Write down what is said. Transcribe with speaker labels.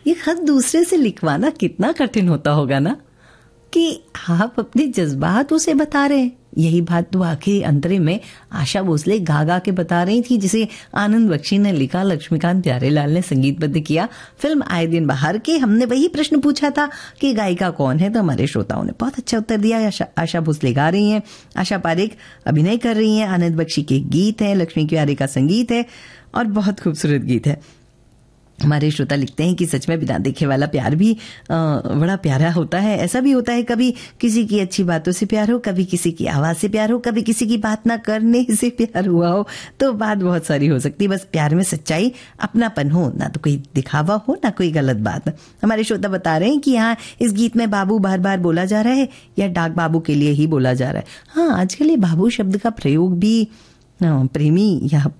Speaker 1: ये खत दूसरे से लिखवाना कितना कठिन होता होगा ना, कि आप अपने जज्बात उसे बता रहे हैं। यही बात तो आखिरी अंतरे में आशा भोसले गा गा के बता रही थी, जिसे आनंद बख्शी ने लिखा, लक्ष्मीकांत प्यारेलाल ने संगीतबद्ध किया। फिल्म आए दिन बाहर के हमने वही प्रश्न पूछा था कि गायिका कौन है, तो हमारे श्रोताओं ने बहुत अच्छा उत्तर दिया। आशा भोसले गा रही हैं, आशा पारेख अभिनय कर रही हैं, आनंद बख्शी के गीत हैं, लक्ष्मी प्यारे का संगीत है और बहुत खूबसूरत गीत है। हमारे श्रोता लिखते हैं कि सच में बिना देखे वाला प्यार भी बड़ा प्यारा होता है। ऐसा भी होता है कभी किसी की अच्छी बातों से प्यार हो, कभी किसी की आवाज से प्यार हो, कभी किसी की बात ना करने से प्यार हुआ हो, तो बात बहुत सारी हो सकती है। बस प्यार में सच्चाई, अपनापन हो, ना तो कोई दिखावा हो, ना कोई गलत बात। हमारे श्रोता बता रहे हैं कि यहाँ इस गीत में बाबू बार बार बोला जा रहा है या डाक बाबू के लिए ही बोला जा रहा है। हाँ, आजकल ये बाबू शब्द का प्रयोग भी प्रेमी या